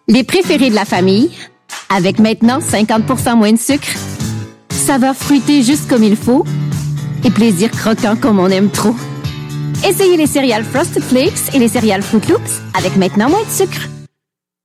Les préférés de la famille, avec maintenant 50% moins de sucre. Saveur fruitée juste comme il faut et plaisir croquant comme on aime trop. Essayez les céréales Frosted Flakes et les céréales Froot Loops avec maintenant moins de sucre.